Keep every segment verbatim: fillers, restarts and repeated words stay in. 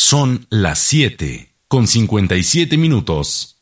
Son las siete con cincuenta y siete minutos.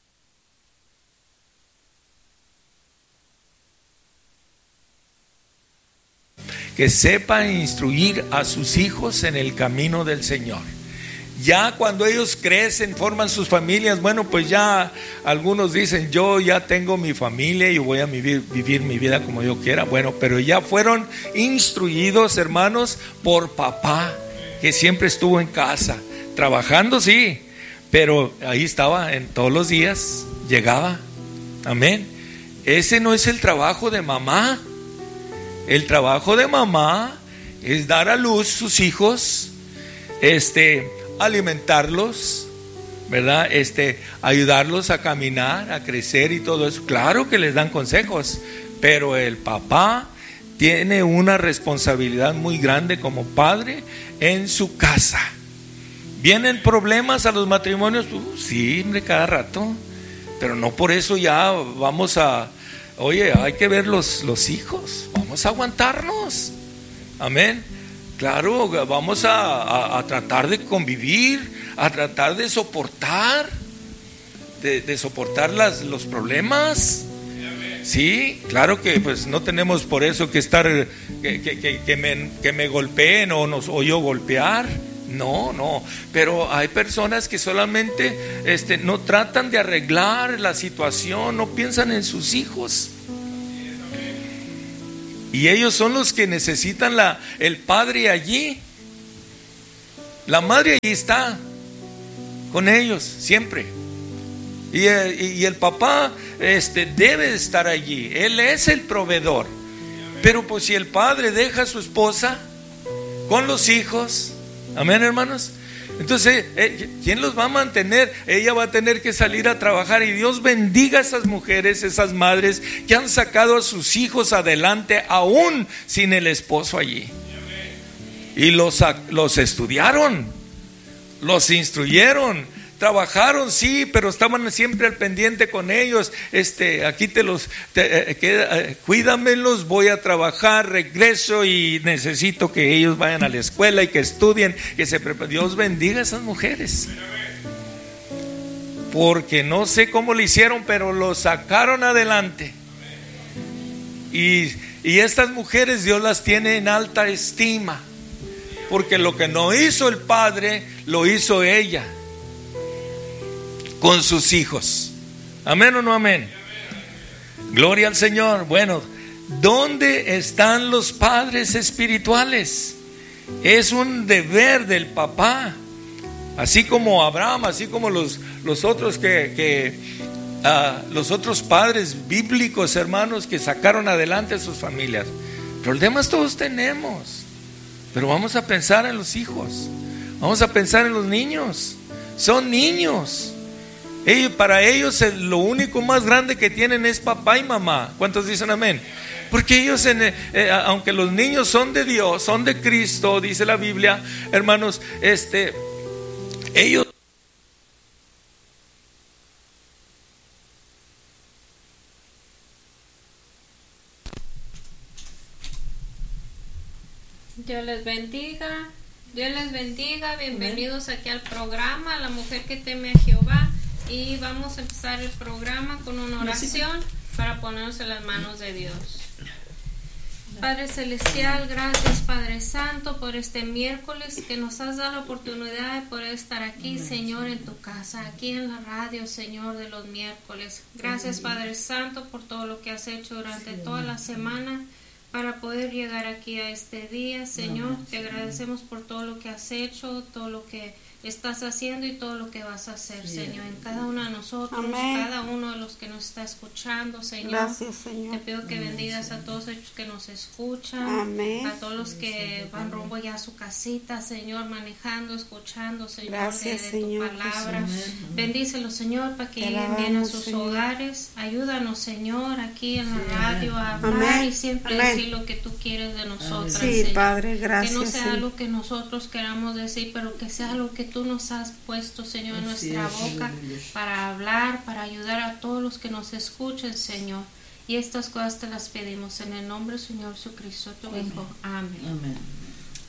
Que sepa instruir a sus hijos en el camino del Señor. Ya cuando ellos crecen, forman sus familias, bueno, pues ya algunos dicen, yo ya tengo mi familia y voy a vivir, vivir mi vida como yo quiera. Bueno, pero ya fueron instruidos, hermanos, por papá, que siempre estuvo en casa, trabajando, sí, pero ahí estaba en todos los días, llegaba. Amén. Ese no es el trabajo de mamá. El trabajo de mamá es dar a luz sus hijos, este, alimentarlos, ¿verdad? Este, ayudarlos a caminar, a crecer y todo eso. Claro que les dan consejos, pero el papá tiene una responsabilidad muy grande como padre en su casa. ¿Vienen problemas a los matrimonios? Uh, sí, hombre, cada rato, pero no por eso ya vamos a... Oye, hay que ver los, los hijos, vamos a aguantarnos, amén. Claro, vamos a, a, a tratar de convivir, a tratar de soportar, de, de soportar las, los problemas. Sí, claro que pues no tenemos por eso que estar, que, que, que, que, me, que me golpeen o, nos, o yo golpear. No, no, pero hay personas que solamente este, no tratan de arreglar la situación, no piensan en sus hijos. Y ellos son los que necesitan la, el padre allí. La madre allí está con ellos siempre. Y el, y el papá este, debe estar allí. Él es el proveedor. Pero pues si el padre deja a su esposa con los hijos, amén, hermanos, entonces ¿quién los va a mantener? Ella va a tener que salir a trabajar. Y Dios bendiga a esas mujeres, esas madres que han sacado a sus hijos adelante aún sin el esposo allí. Y los, los estudiaron, los instruyeron, trabajaron, sí, pero estaban siempre al pendiente con ellos. Este, aquí te los, te, eh, que, eh, cuídamelos, voy a trabajar, regreso y necesito que ellos vayan a la escuela y que estudien, que se preparen. Dios bendiga a esas mujeres, porque no sé cómo lo hicieron, pero lo sacaron adelante. Y, y estas mujeres Dios las tiene en alta estima, porque lo que no hizo el padre, lo hizo ella con sus hijos. Amén o no amén. Gloria al Señor. Bueno, ¿dónde están los padres espirituales? Es un deber del papá, así como Abraham, así como los, los otros que, que uh, los otros padres bíblicos, hermanos, que sacaron adelante a sus familias. Problemas todos tenemos, pero vamos a pensar en los hijos, vamos a pensar en los niños. Son niños. Ellos, para ellos lo único más grande que tienen es papá y mamá. ¿Cuántos dicen amén? Porque ellos, en, eh, aunque los niños son de Dios, son de Cristo, dice la Biblia, hermanos, este, ellos... Dios les bendiga, Dios les bendiga, bienvenidos aquí al programa La Mujer que Teme a Jehová. Y vamos a empezar el programa con una oración para ponernos en las manos de Dios. Padre Celestial, gracias Padre Santo por este miércoles que nos has dado la oportunidad de poder estar aquí, Señor, en tu casa, aquí en la radio, Señor, de los miércoles. Gracias Padre Santo por todo lo que has hecho durante toda la semana para poder llegar aquí a este día, Señor. Te agradecemos por todo lo que has hecho, todo lo que estás haciendo y todo lo que vas a hacer, sí, Señor, en cada uno de nosotros, amén, cada uno de los que nos está escuchando, Señor. Gracias, Señor. Te pido que bendigas a todos ellos que nos escuchan, amén, a todos los que van rumbo ya a su casita, Señor, manejando, escuchando, Señor, gracias, de, de Señor, tu palabra. Bendícelos, Señor, para que lleguen bien a sus Señor. hogares. Ayúdanos, Señor, aquí en la radio a hablar, amén, y siempre amén, decir lo que tú quieres de nosotras, sí, Señor. Padre, gracias. Que no sea Señor. algo que nosotros queramos decir, pero que sea lo que tú nos has puesto, Señor, en nuestra boca para hablar, para ayudar a todos los que nos escuchen, Señor. Y estas cosas te las pedimos en el nombre del Señor Jesucristo, tu Hijo. Amén. Amén.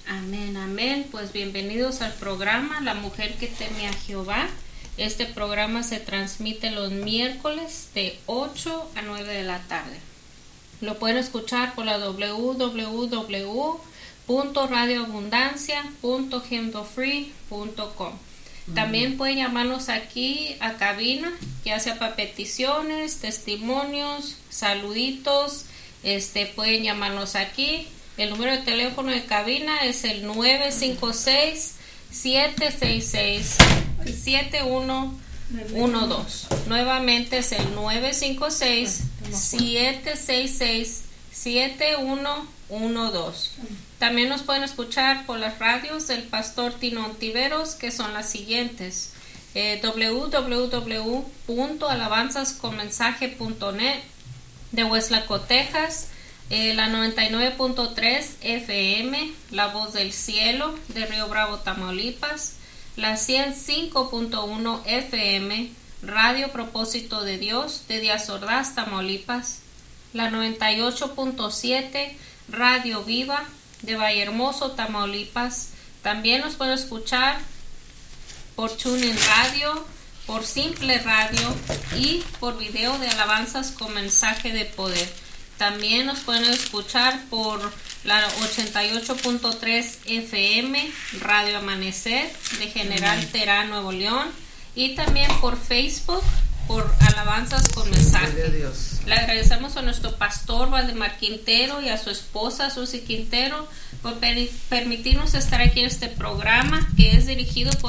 Amén, amén. Pues bienvenidos al programa La Mujer que Teme a Jehová. Este programa se transmite los miércoles de ocho a nueve de la tarde. Lo pueden escuchar por la doble u doble u doble u punto radio abundancia punto hymnofree punto com. También pueden llamarnos aquí a cabina, ya sea para peticiones, testimonios, saluditos. Este, pueden llamarnos aquí. El número de teléfono de cabina es el nueve cinco seis, siete seis seis, siete uno uno dos. Nuevamente es el nueve cinco seis, siete seis seis, siete uno uno dos. También nos pueden escuchar por las radios del pastor Tino Ontiveros, que son las siguientes: eh, doble u doble u doble u punto alabanzas con mensaje punto net de Weslaco, Texas, eh, la noventa y nueve punto tres F M, La Voz del Cielo de Río Bravo, Tamaulipas, la ciento cinco punto uno F M, Radio Propósito de Dios de Díaz Ordaz, Tamaulipas, la noventa y ocho punto siete Radio Viva de Vallehermoso, Tamaulipas. También nos pueden escuchar por TuneIn Radio, por Simple Radio y por video de alabanzas con mensaje de poder. También nos pueden escuchar por la ochenta y ocho punto tres F M, Radio Amanecer de General Terán, Nuevo León, y también por Facebook, por alabanzas con mensaje. Le agradecemos a nuestro pastor Valdemar Quintero y a su esposa Susi Quintero por permitirnos estar aquí en este programa, que es dirigido por